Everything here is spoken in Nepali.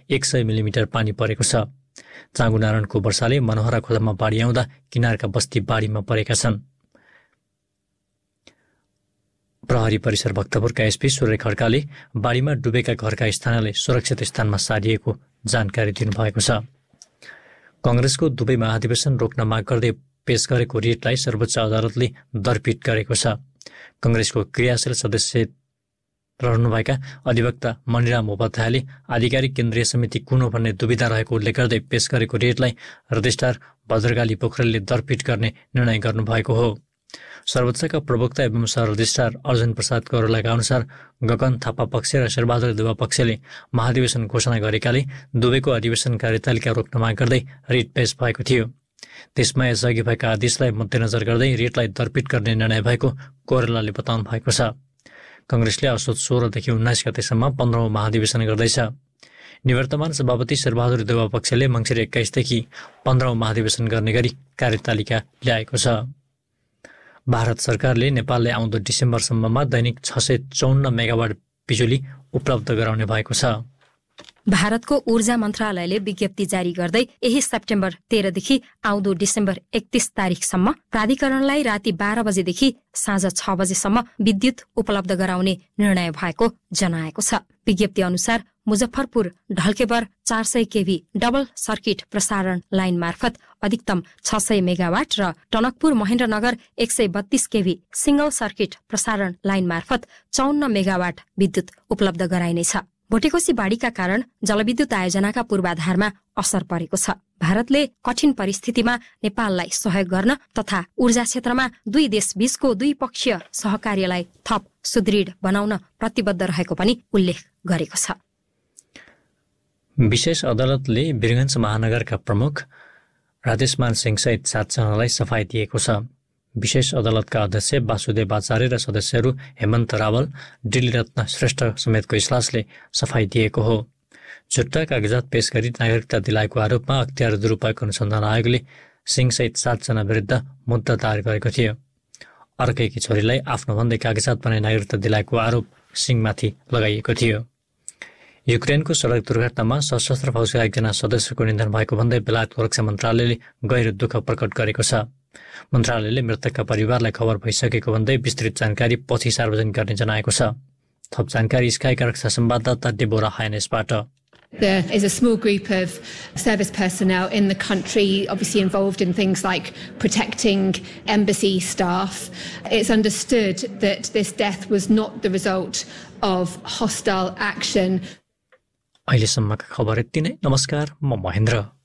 100 मिलिमिटर पानी परेको छ। चाँगुनारायणको वर्षाले मनोहरा खोलामा बाढी आउँदा किनारका बस्ती बाढीमा परेका छन्। प्रहरी परिसर भक्तपुरका एसपी सूर्य खड्काले बाढीमा डुबेका घरका स्थानीयलाई सुरक्षित स्थानमा सारिएको जानकारी दिनुभएको छ। कङ्ग्रेसको दुवै महाधिवेशन रोक्न माग गर्दै पेश गरेको रिटलाई सर्वोच्च अदालतले दरपिट गरेको छ। कङ्ग्रेसको क्रियाशील सदस्य रहनुभएका अधिवक्ता मणिराम उपाध्यायले आधिकारिक केन्द्रीय समिति कुन हो भन्ने दुविधा रहेको उल्लेख गर्दै पेश गरेको रिटलाई रजिस्ट्रार भद्रकाली पोखरेलले दरपिट गर्ने निर्णय गर्नुभएको हो। सर्वोच्चका प्रवक्ता एवं सह रजिस्ट्रार अर्जुन प्रसाद कौरलाका अनुसार गगन थापा पक्ष र शेरबहादुर देवा पक्षले महाधिवेशन घोषणा गरेकाले दुवैको अधिवेशन कार्यतालिका रोक्न माग गर्दै रिट पेश भएको थियो। त्यसमा यसअघि भएका आदेशलाई मध्यनजर गर्दै रिटलाई दरपिट गर्ने निर्णय भएको कौरलाले बताउनु भएको छ। कङ्ग्रेसले असोज 16 देखि 19 गतेसम्म 15औं महाधिवेशन गर्दैछ। निवर्तमान सभापति शेरबहादुर देवा पक्षले मङ्सिर 21 देखि 15औं महाधिवेशन गर्ने गरी कार्यतालिका ल्याएको छ। भारत सरकारले नेपालले आउँदो डिसेम्बरसम्ममा दैनिक 654 मेगावाट बिजुली उपलब्ध गराउने भएको छ। भारतको ऊर्जा मन्त्रालयले विज्ञप्ति जारी गर्दै यही सेप्टेम्बर 13 देखि आउँदो डिसेम्बर 31 तारिकसम्म प्राधिकरणलाई राति 12 बजेदेखि साँझ 6 बजेसम्म विद्युत उपलब्ध गराउने निर्णय भएको जनाएको छ। विज्ञप्ति अनुसार मुजफ्फरपुर ढल्केबर 400 केभी डबल सर्किट प्रसारण लाइन मार्फत अधिकतम 600 मेगावाट र टनकपुर महेन्द्रनगर 132 केभी सिंगल सर्किट प्रसारण लाइन मार्फत 54 मेगावाट विद्युत उपलब्ध गराइनेछ। भोटेकोशी बाढीका कारण जलविद्युत आयोजनाका पूर्वाधारमा असर परेको छ। भारतले कठिन परिस्थितिमा नेपाललाई सहयोग गर्न तथा ऊर्जा क्षेत्रमा दुई देश बीचको द्विपक्षीय सहकार्यलाई थप सुदृढ बनाउन प्रतिबद्ध रहेको पनि उल्लेख गरेको छ। विशेष अदालतले वीरगञ्ज महानगरका प्रमुख राधेशमान सिंह सहित 7 जनालाई सफाई दिएको छ। विशेष अदालतका अध्यक्ष वासुदेव आचार्य र सदस्यहरू हेमन्त रावल, डिली रत्न श्रेष्ठ समेतको इजलासले सफाई दिएको हो। झुट्टा कागजात पेश गरी नागरिकता दिलाएको आरोपमा अख्तियार दुरुपयोग अनुसन्धान आयोगले सिंह सहित 7 जना विरुद्ध मुद्दा दायर गरेको थियो। अर्कैकी छोरीलाई आफ्नो भन्दै कागजात बनाई नागरिकता दिलाएको आरोप सिंहमाथि लगाइएको थियो। युक्रेनको सडक दुर्घटनामा सशस्त्र फौजका एकजना सदस्यको निधन भएको भन्दै बेलायतको रक्षा मन्त्रालयले गहिरो दुःख प्रकट गरेको छ। मन्त्रालयले मृतकका परिवारलाई खबर भइसकेको भन्दै विस्तृत जानकारी पछि सार्वजनिक गर्ने जनाएको छ। थप जानकारी स्काईका रक्षा संवाददाता Deborah हायनेसबाट। There is a small group of service personnel in the country, obviously involved in things like protecting embassy staff. It's understood that this death was not the result of hostile action. अहिलेसम्मका खबर यति नै। नमस्कार, म महेन्द्र।